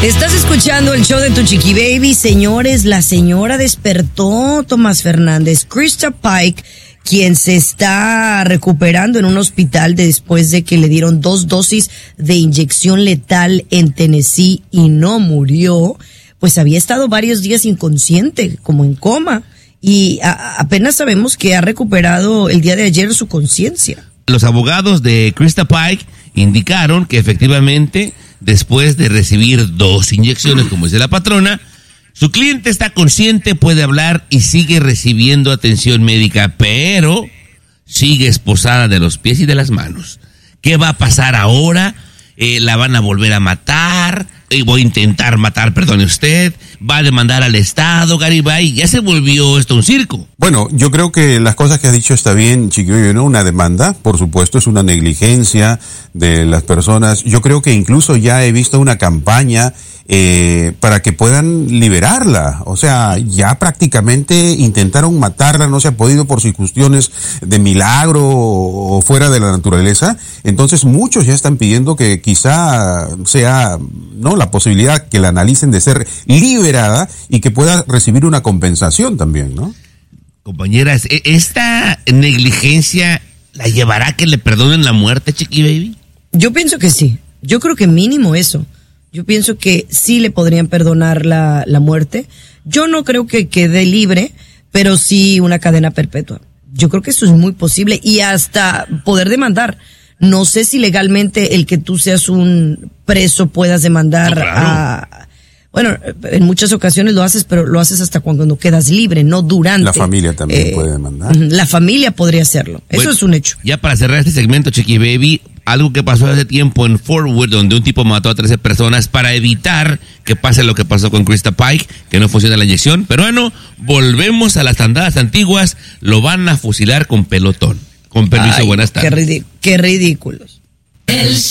Estás escuchando el show de Tu Chiqui Baby. Señores, la señora despertó, Tomás Fernández. Krista Pike, quien se está recuperando en un hospital después de que le dieron 2 dosis de inyección letal en Tennessee y no murió, pues había estado varios días inconsciente, como en coma, y apenas sabemos que ha recuperado el día de ayer su conciencia. Los abogados de Krista Pike indicaron que efectivamente, después de recibir 2 inyecciones, como dice la patrona, su cliente está consciente, puede hablar y sigue recibiendo atención médica, pero sigue esposada de los pies y de las manos. ¿Qué va a pasar ahora? ¿La van a volver a matar? Voy a intentar matar, perdone usted. ¿Va a demandar al Estado, Garibay? Ya se volvió esto un circo. Bueno, yo creo que las cosas que has dicho está bien, Chiquillo, ¿no? Una demanda, por supuesto, es una negligencia de las personas. Yo creo que incluso ya he visto una campaña para que puedan liberarla. O sea, ya prácticamente intentaron matarla, no se ha podido por circunstancias de milagro o fuera de la naturaleza. Entonces muchos ya están pidiendo que quizá sea, ¿no?, la posibilidad que la analicen de ser liberada y que pueda recibir una compensación también, ¿no? Compañeras, ¿esta negligencia la llevará a que le perdonen la muerte, Chiqui Baby? Yo pienso que sí. Yo creo que mínimo eso. Yo pienso que sí le podrían perdonar la muerte. Yo no creo que quede libre, pero sí una cadena perpetua. Yo creo que eso es muy posible y hasta poder demandar. No sé si legalmente el que tú seas un preso puedas demandar no, claro. Bueno, en muchas ocasiones lo haces, pero lo haces hasta cuando quedas libre, no durante. La familia también puede demandar. La familia podría hacerlo. Eso es un hecho. Ya para cerrar este segmento, Chiqui Baby, algo que pasó hace tiempo en Fort Worth, donde un tipo mató a 13 personas para evitar que pase lo que pasó con Krista Pike, que no funciona la inyección. Pero bueno, volvemos a las tandadas antiguas, lo van a fusilar con pelotón. Con permiso, buenas tardes. Qué ridículos.